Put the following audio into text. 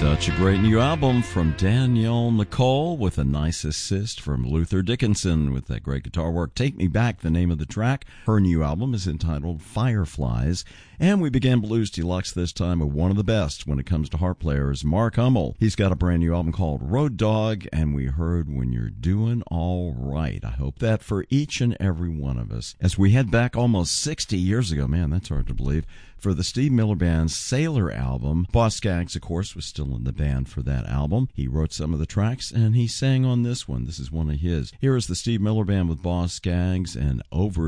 Such a great new album from Danielle Nicole with a nice assist from Luther Dickinson with that great guitar work. Take Me Back, the name of the track. Her new album is entitled Fireflies. And we began Blues Deluxe this time with one of the best when it comes to harp players, Mark Hummel. He's got a brand new album called Road Dog, and we heard When You're Doing All Right. I hope that for each and every one of us. As we head back almost 60 years ago, man, that's hard to believe, for the Steve Miller Band's Sailor album. Boz Scaggs, of course, was still in the band for that album. He wrote some of the tracks, and he sang on this one. This is one of his. Here is the Steve Miller Band with Boz Scaggs and Over